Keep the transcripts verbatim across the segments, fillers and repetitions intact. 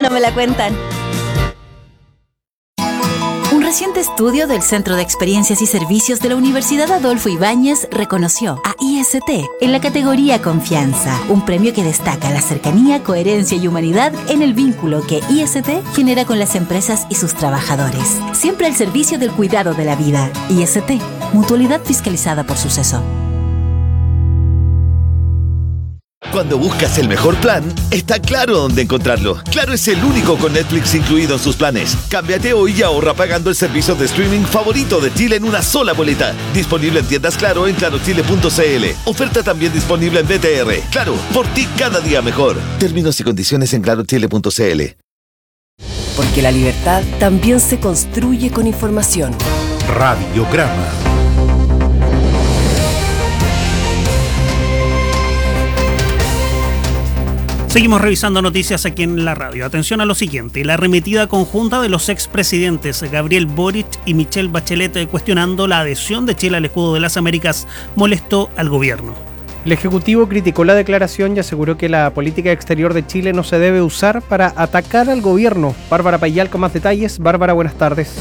No me la cuentan. Un reciente estudio del Centro de Experiencias y Servicios de la Universidad Adolfo Ibáñez reconoció a I S T en la categoría Confianza, un premio que destaca la cercanía, coherencia y humanidad en el vínculo que I S T genera con las empresas y sus trabajadores. Siempre al servicio del cuidado de la vida. I S T, mutualidad fiscalizada por Suceso. Cuando buscas el mejor plan, está Claro dónde encontrarlo. Claro es el único con Netflix incluido en sus planes. Cámbiate hoy y ahorra pagando el servicio de streaming favorito de Chile en una sola boleta. Disponible en tiendas Claro en claro chile punto c l. Oferta también disponible en B T R. Claro, por ti cada día mejor. Términos y condiciones en claro chile punto c l. Porque la libertad también se construye con información. Radiograma. Seguimos revisando noticias aquí en la radio. Atención a lo siguiente: la arremetida conjunta de los expresidentes Gabriel Boric y Michelle Bachelet cuestionando la adhesión de Chile al escudo de las Américas molestó al gobierno. El Ejecutivo criticó la declaración y aseguró que la política exterior de Chile no se debe usar para atacar al gobierno. Bárbara Payal con más detalles. Bárbara, buenas tardes.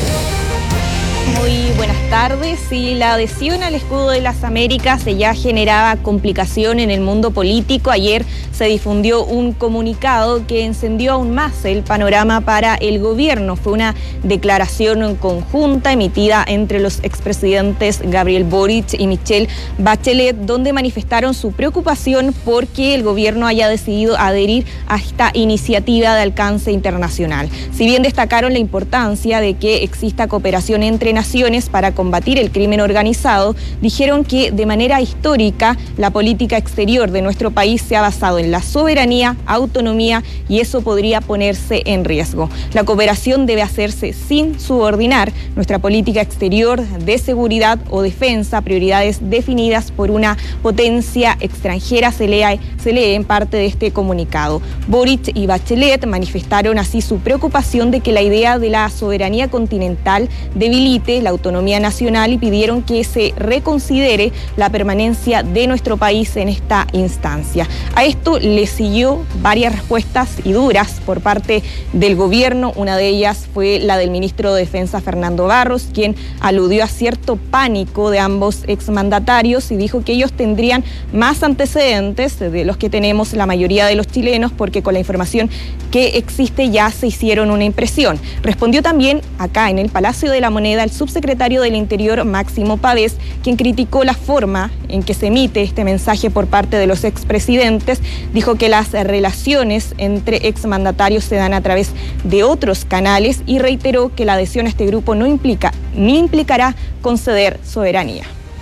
Muy buenas tardes. Sí, la adhesión al escudo de las Américas ya generaba complicación en el mundo político. Ayer se difundió un comunicado que encendió aún más el panorama para el gobierno. Fue una declaración conjunta emitida entre los expresidentes Gabriel Boric y Michelle Bachelet, donde manifestaron su preocupación porque el gobierno haya decidido adherir a esta iniciativa de alcance internacional. Si bien destacaron la importancia de que exista cooperación entre naciones para combatir el crimen organizado, dijeron que de manera histórica la política exterior de nuestro país se ha basado en la soberanía, autonomía, y eso podría ponerse en riesgo. La cooperación debe hacerse sin subordinar nuestra política exterior de seguridad o defensa, prioridades definidas por una potencia extranjera, se lee, se lee en parte de este comunicado. Boric y Bachelet manifestaron así su preocupación de que la idea de la soberanía continental debilite la autonomía nacional y pidieron que se reconsidere la permanencia de nuestro país en esta instancia. A esto le siguió varias respuestas y duras por parte del gobierno. Una de ellas fue la del ministro de Defensa, Fernando Barros, quien aludió a cierto pánico de ambos exmandatarios y dijo que ellos tendrían más antecedentes de los que tenemos la mayoría de los chilenos, porque con la información que existe ya se hicieron una impresión. Respondió también acá en el Palacio de la Moneda el subsecretario del Interior, Máximo Pavés, quien criticó la forma en que se emite este mensaje por parte de los expresidentes. Dijo que las relaciones entre exmandatarios se dan a través de otros canales y reiteró que la adhesión a este grupo no implica ni implicará conceder soberanía.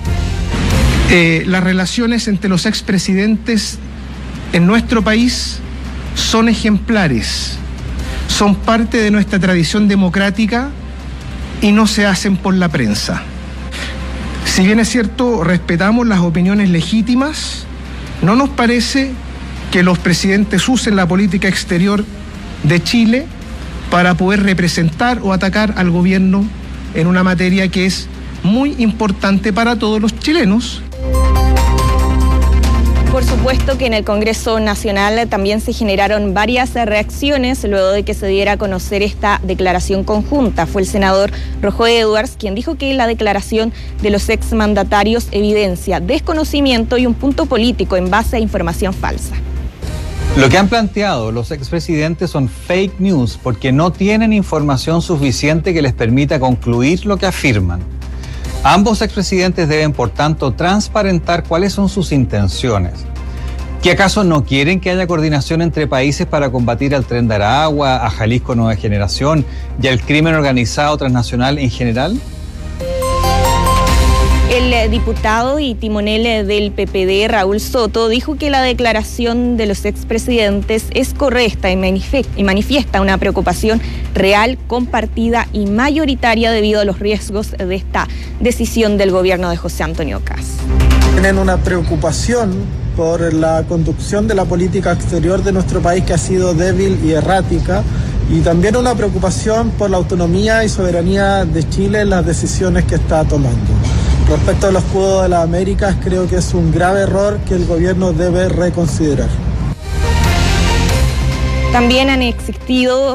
Eh, las relaciones entre los expresidentes en nuestro país son ejemplares, son parte de nuestra tradición democrática y no se hacen por la prensa. Si bien es cierto, respetamos las opiniones legítimas, no nos parece que los presidentes usen la política exterior de Chile para poder representar o atacar al gobierno en una materia que es muy importante para todos los chilenos. Por supuesto que en el Congreso Nacional también se generaron varias reacciones luego de que se diera a conocer esta declaración conjunta. Fue el senador Rojo Edwards quien dijo que la declaración de los exmandatarios evidencia desconocimiento y un punto político en base a información falsa. Lo que han planteado los expresidentes son fake news porque no tienen información suficiente que les permita concluir lo que afirman. Ambos expresidentes deben, por tanto, transparentar cuáles son sus intenciones. ¿Qué acaso no quieren que haya coordinación entre países para combatir al Tren de Aragua, a Jalisco Nueva Generación y al crimen organizado transnacional en general? El diputado y timonel del P P D, Raúl Soto, dijo que la declaración de los expresidentes es correcta y manifiesta una preocupación real, compartida y mayoritaria debido a los riesgos de esta decisión del gobierno de José Antonio Kast. Tienen una preocupación por la conducción de la política exterior de nuestro país, que ha sido débil y errática, y también una preocupación por la autonomía y soberanía de Chile en las decisiones que está tomando. Respecto al escudo de las Américas, creo que es un grave error que el gobierno debe reconsiderar. También han existido